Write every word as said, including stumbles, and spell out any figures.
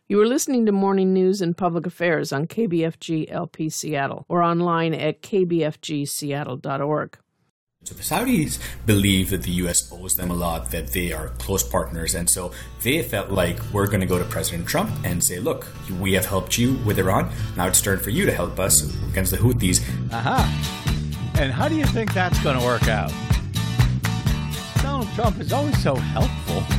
You are listening to Morning News and Public Affairs on K B F G L P Seattle or online at k b f g seattle dot org. So the Saudis believe that the U S owes them a lot, that they are close partners, and so they felt like, we're going to go to President Trump and say, look, we have helped you with Iran, now it's turn for you to help us against the Houthis. Aha. And how do you think that's going to work out? Donald Trump is always so helpful.